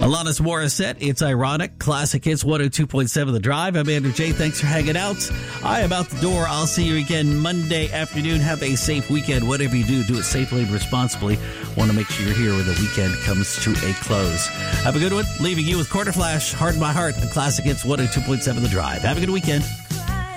Alanis Morissette, It's Ironic. Classic Hits 102.7 The Drive. I'm Andrew J. Thanks for hanging out. I am out the door. I'll see you again Monday afternoon. Have a safe weekend. Whatever you do, do it safely and responsibly. Want to make sure you're here when the weekend comes to a close. Have a good one. Leaving you with Quarter Flash, Heart in My Heart, and Classic Hits 102.7 The Drive. Have a good weekend.